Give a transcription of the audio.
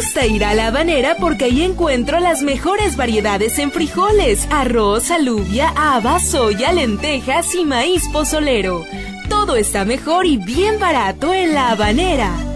gusta ir a La Habanera porque ahí encuentro las mejores variedades en frijoles, arroz, alubia, habas, soya, lentejas y maíz pozolero. Todo está mejor y bien barato en La Habanera.